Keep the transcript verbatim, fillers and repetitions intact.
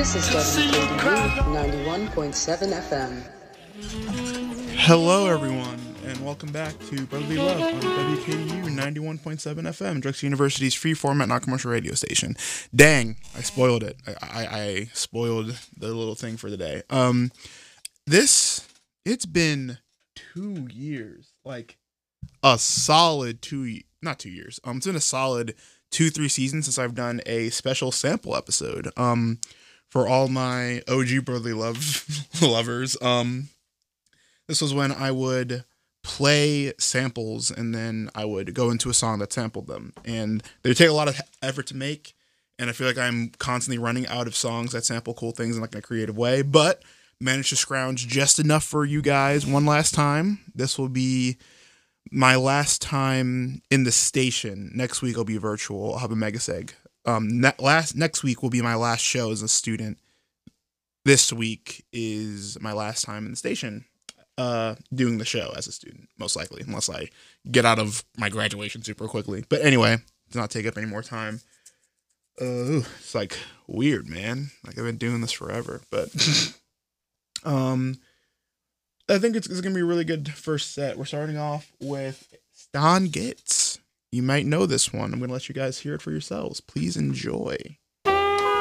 This is W K D U ninety-one point seven F M. Hello, everyone, and welcome back to Brotherly Love on W K D U ninety-one point seven F M, Drexel University's free format, non-commercial radio station. Dang, I spoiled it. I, I, I spoiled the little thing for the day. Um, this, it's been two years, like a solid two, not two years. Um, it's been a solid two, three seasons since I've done a special sample episode. Um, for all my O G Brotherly Love lovers. Um. This was when I would play samples and then I would go into a song that sampled them. And they take a lot of effort to make. And I feel like I'm constantly running out of songs that sample cool things in like a creative way. But managed to scrounge just enough for you guys one last time. This will be my last time in the station. Next week I'll be virtual. I'll have a mega seg. Um, ne- last next week will be my last show as a student. This week is my last time in the station. Uh, doing the show as a student, most likely, unless I get out of my graduation super quickly. But anyway, to not take up any more time. Uh, it's like weird, man. Like I've been doing this forever, but um, I think it's, it's gonna be a really good first set. We're starting off with Stan Getz. You might know this one. I'm gonna let you guys hear it for yourselves. Please enjoy.